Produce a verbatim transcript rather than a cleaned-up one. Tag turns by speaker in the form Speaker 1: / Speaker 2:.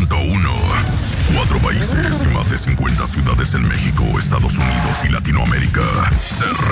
Speaker 1: punto uno. Cuatro países y más de cincuenta ciudades en México, Estados Unidos y Latinoamérica se